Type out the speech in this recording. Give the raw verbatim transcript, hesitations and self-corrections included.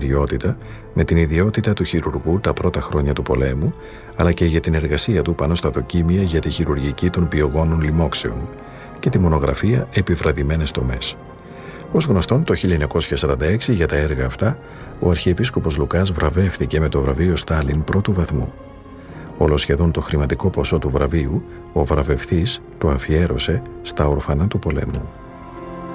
δραστηριότητα με την ιδιότητα του χειρουργού τα πρώτα χρόνια του πολέμου, αλλά και για την εργασία του πάνω στα δοκίμια για τη χειρουργική των πιογόνων λοιμόξεων και τη μονογραφία «Επιβραδυμένες τομές». Ως γνωστόν, το χίλια εννιακόσια σαράντα έξι για τα έργα αυτά, ο Αρχιεπίσκοπος Λουκάς βραβεύτηκε με το βραβείο Στάλιν πρώτου βαθμού. Όλο σχεδόν το χρηματικό ποσό του βραβείου, ο βραβευτής το αφιέρωσε στα ορφανά του πολέμου.